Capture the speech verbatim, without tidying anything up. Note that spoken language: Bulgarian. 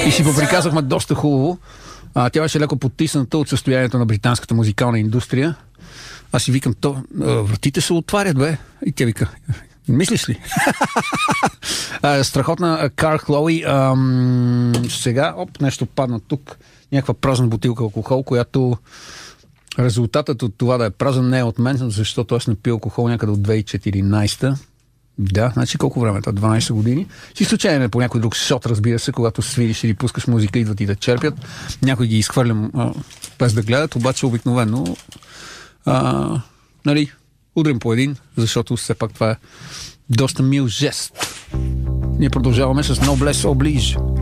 И си поприказахме доста хубаво. А, тя беше леко потисната от състоянието на британската музикална индустрия. Аз си викам, то, вратите се отварят, бе. И тя вика, мислиш ли? а, страхотна Кар Хлои. Ам, сега, оп, нещо падна тук. Някаква празна бутилка алкохол, която резултатът от това да е празен не е от мен, защото аз не пия алкохол някъде от две хиляди и четиринадесета. Да, значи колко време? Това дванадесет години. С изключение по някой друг шот, разбира се, когато свириш или пускаш музика, идват и да черпят. Някой ги изхвърлям а, без да гледат, обаче обикновено а, нали, удрим по един, защото все пак това е доста мил жест. Ние продължаваме с Noblesse Oblige.